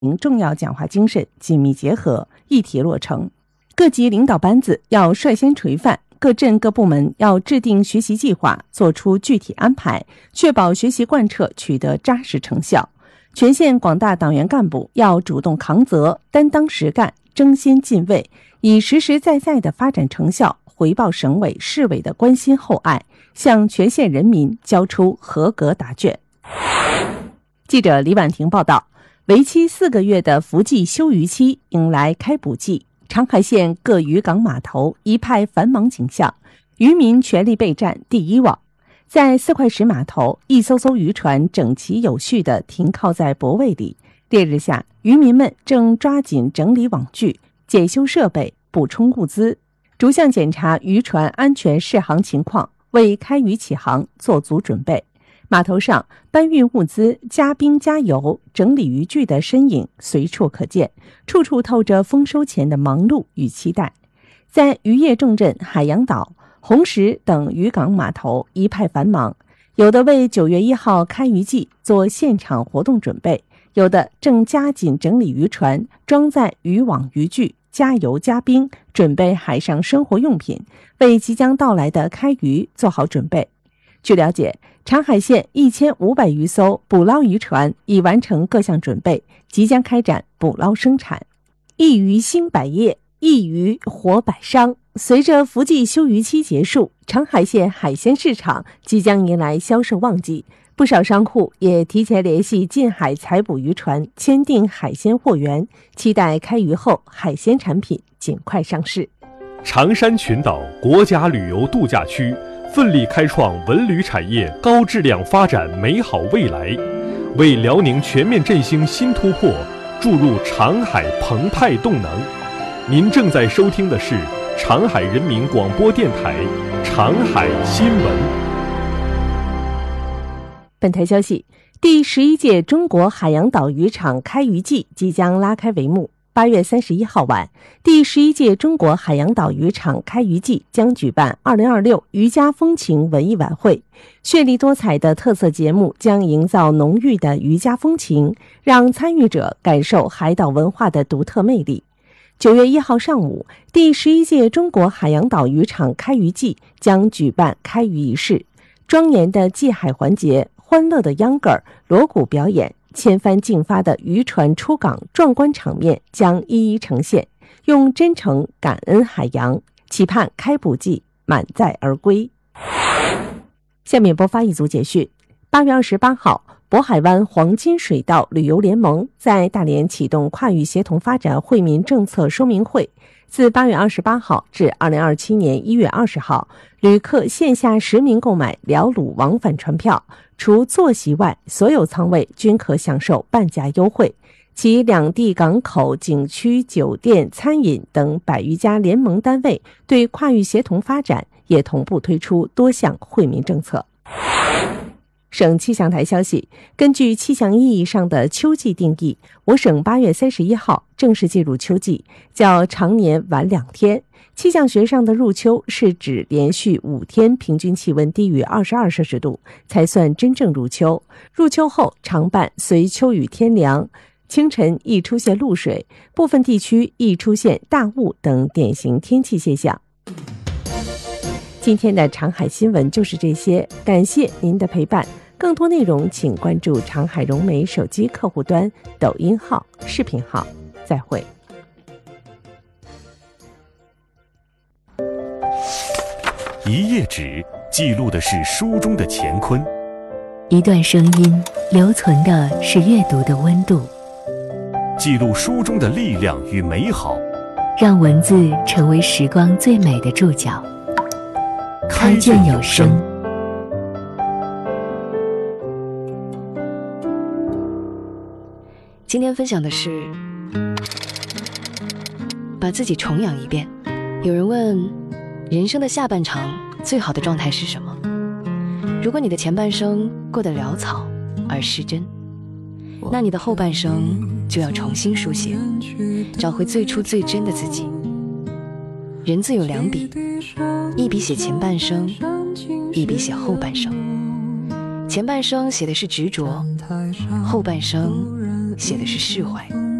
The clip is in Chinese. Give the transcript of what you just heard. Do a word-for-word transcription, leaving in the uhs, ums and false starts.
重要讲话精神紧密结合，一体落成。各级领导班子要率先垂范，各镇各部门要制定学习计划，做出具体安排，确保学习贯彻取得扎实成效。全县广大党员干部要主动扛责，担当实干，争先进位，以实实在在的发展成效回报省委市委的关心厚爱，向全县人民交出合格答卷。记者李婉婷报道，为期四个月的伏季休渔期迎来开捕季，长海县各渔港码头一派繁忙景象，渔民全力备战第一网。在四块石码头，一艘艘渔船整齐有序地停靠在泊位里。烈日下，渔民们正抓紧整理网具、检修设备、补充物资，逐项检查渔船安全适航情况，为开渔起航做足准备。码头上搬运物资、加冰加油、整理渔具的身影随处可见，处处透着丰收前的忙碌与期待。在渔业重镇海洋岛、红石等渔港码头一派繁忙，有的为九月一号开渔季做现场活动准备，有的正加紧整理渔船，装载渔网渔具，加油加冰，准备海上生活用品，为即将到来的开渔做好准备。据了解，长海县一千五百余艘捕捞渔船已完成各项准备，即将开展捕捞生产。一鱼兴百业，一鱼活百商。随着伏季休渔期结束，长海县海鲜市场即将迎来销售旺季，不少商户也提前联系近海采捕渔船，签订海鲜货源，期待开渔后海鲜产品尽快上市。 长山群岛国家旅游度假区奋力开创文旅产业高质量发展美好未来，为辽宁全面振兴新突破注入长海澎湃动能。您正在收听的是长海人民广播电台长海新闻。 本台消息，第十一届中国海洋岛渔场开渔季即将拉开帷幕。八月三十一号晚，第十一届中国海洋岛渔场开渔季将举办二零二六渔家风情文艺晚会，绚丽多彩的特色节目将营造浓郁的渔家风情，让参与者感受海岛文化的独特魅力。九月一号上午，第十一届中国海洋岛渔场开渔季将举办开渔仪式，庄严的祭海环节、欢乐的秧歌儿、锣鼓表演、千帆竞发的渔船出港壮观场面将一一呈现，用真诚感恩海洋，期盼开捕季满载而归。下面播发一组简讯。八月二十八号，渤海湾黄金水道旅游联盟在大连启动跨域协同发展惠民政策说明会。自八月二十八号至二零二七年一月二十号，旅客线下实名购买辽鲁往返船票，除坐席外，所有舱位均可享受半价优惠。其两地港口、景区、酒店、餐饮等百余家联盟单位对跨域协同发展也同步推出多项惠民政策。省气象台消息，根据气象意义上的秋季定义，我省八月三十一号正式进入秋季，较常年晚两天。气象学上的入秋是指连续五天平均气温低于二十二摄氏度，才算真正入秋。入秋后常伴随秋雨天凉，清晨易出现露水，部分地区易出现大雾等典型天气现象。今天的长海新闻就是这些，感谢您的陪伴。更多内容请关注长海融媒手机客户端、抖音号、视频号。再会。 一页纸记录的是书中的乾坤， 一段声音留存的是阅读的温度， 记录书中的力量与美好， 让文字成为时光最美的注脚。开卷有声。 今天分享的是把自己重养一遍。有人问，人生的下半场最好的状态是什么？如果你的前半生过得潦草而失真，那你的后半生就要重新书写，找回最初最真的自己。人字有两笔，一笔写前半生，一笔写后半生。前半生写的是执着，后半生写的是释怀。